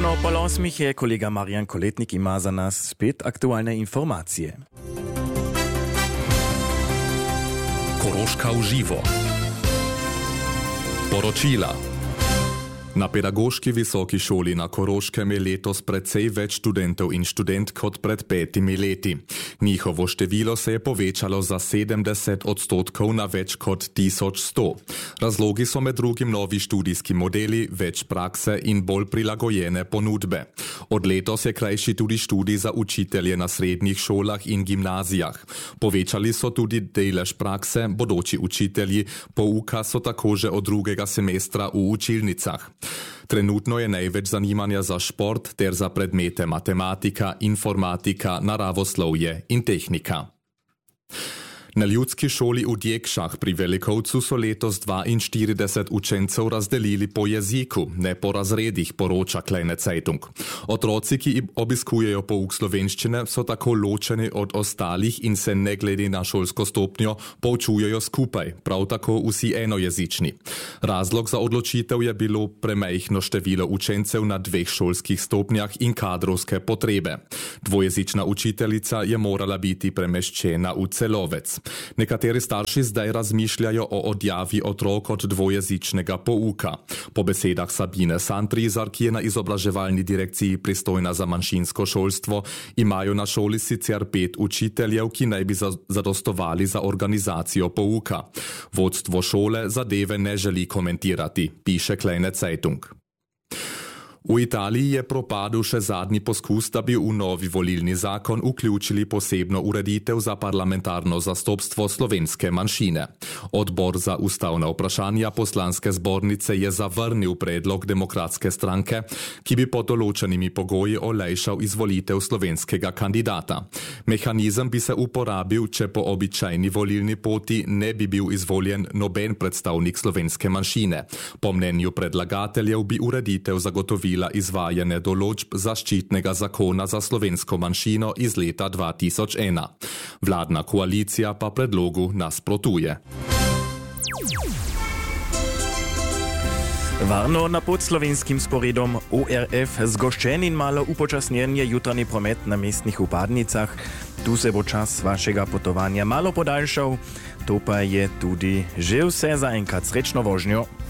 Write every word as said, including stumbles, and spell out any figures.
Točno po osmih je kolega Marijan Koletnik ima za nas spet aktualne informacije. Koroška v živo. Poročila. Na pedagoški visoki šoli na Koroškem je letos precej več študentov in študentk kot pred petimi leti. Njihovo število se je povečalo za sedemdeset odstotkov na več kot tisoč sto. Razlogi so med drugim novi študijski modeli, več prakse in bolj prilagojene ponudbe. Od letos je krajši tudi študij za učitelje na srednjih šolah in gimnazijah. Povečali so tudi delež prakse, bodoči učitelji, pouka so tako že od drugega semestra v učilnicah. Trenutno je največ zanimanja za šport ter za predmete matematika, informatika, naravoslovje in tehnika. Na ljudski šoli v Djekšah pri Velikovcu so letos dvainštirideset učencev razdelili po jeziku, ne po razredih, poroča Kleine Zeitung. Otroci, ki obiskujejo pouk slovenščine, so tako ločeni od ostalih in se ne glede na šolsko stopnjo poučujejo skupaj, prav tako vsi enojezični. Razlog za odločitev je bilo premajhno število učencev na dveh šolskih stopnjah in kadrovske potrebe. Dvojezična učiteljica je morala biti premeščena v Celovec. Nekateri starši zdaj razmišljajo o odjavi otrok od dvojezičnega pouka. Po besedah Sabine Santrizar, ki je na izobraževalni direkciji pristojna za manjšinsko šolstvo, imajo na šoli sicer pet učiteljev, ki naj bi zadostovali za organizacijo pouka. Vodstvo šole zadeve ne želi komentirati, piše Kleine Zeitung. V Italiji je propadel še zadnji poskus, da bi v novi volilni zakon vključili posebno ureditev za parlamentarno zastopstvo slovenske manjšine. Odbor za ustavna vprašanja poslanske zbornice je zavrnil predlog Demokratske stranke, ki bi pod določenimi pogoji olajšal izvolitev slovenskega kandidata. Mehanizem bi se uporabil, če po običajni volilni poti ne bi bil izvoljen noben predstavnik slovenske manjšine. Po mnenju predlagateljev bi ureditev zagotovila izvajanje določb zaščitnega zakona za slovensko manjšino iz leta dva tisoč ena. Vladna koalicija pa predlogu nasprotuje. Varno na pod slovenskim sporedom O R F zgoščen in malo upočasnjenje jutranji promet na mestnih upadnicah. Tu se bo čas vašega potovanja malo podaljšal, to pa je tudi že vse za enkrat. Srečno vožnjo.